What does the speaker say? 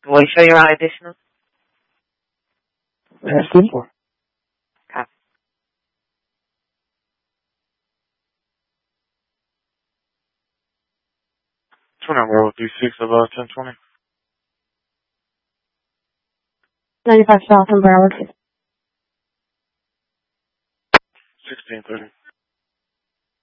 Will you show you around additional? That's good for. Okay. 36 of 1020. 95 South on Broward. 1630.